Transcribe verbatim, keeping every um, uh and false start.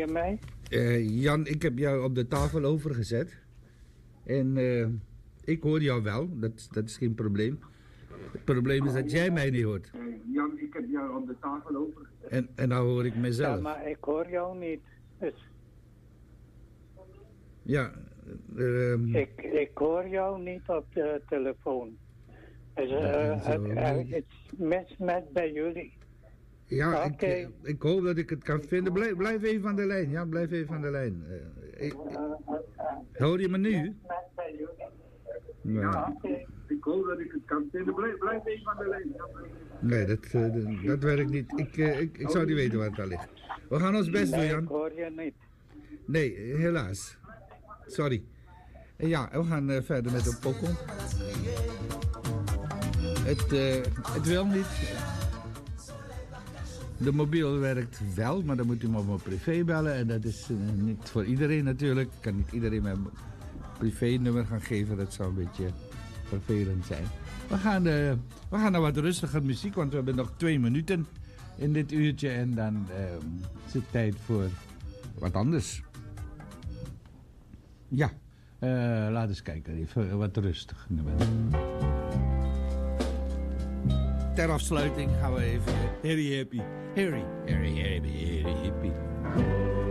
je mij? Uh, Jan, ik heb jou op de tafel overgezet. En uh, ik hoor jou wel, dat, dat is geen probleem. Het probleem is dat jij mij niet hoort. Uh, Jan, ik heb jou op de tafel overgezet. En, en nou hoor ik mezelf. Ja, maar ik hoor jou niet. Dus... Ja. Uh, ik, ik hoor jou niet op de telefoon. Dus uh, ja, het, het, het mis met bij jullie. Ja, okay. ik, ik hoop dat ik het kan vinden. Blijf, blijf even aan de lijn. Ja, blijf even aan de lijn. Uh, ik, ik, hoor je me nu? Ja, ja, ik hoop dat ik het kan vinden. Blijf, blijf even aan de lijn. Nee, dat, uh, dat werkt niet. Ik, uh, ik, ik zou niet weten waar het al ligt. We gaan ons best doen, Jan. Ik hoor je niet. Nee, helaas. Sorry. Ja, we gaan uh, verder met een pokoe. Het, uh, het wil niet. De mobiel werkt wel, maar dan moet u maar op privé bellen. En dat is uh, niet voor iedereen natuurlijk. Ik kan niet iedereen mijn privé-nummer gaan geven. Dat zou een beetje vervelend zijn. We gaan, uh, we gaan naar wat rustiger muziek, want we hebben nog twee minuten in dit uurtje. En dan uh, is het tijd voor wat anders. Ja, uh, laten we eens kijken. Even wat rustig nummer. Ter afsluiting gaan we even Harry Happy. Harry, Harry, Harry, Harry Happy.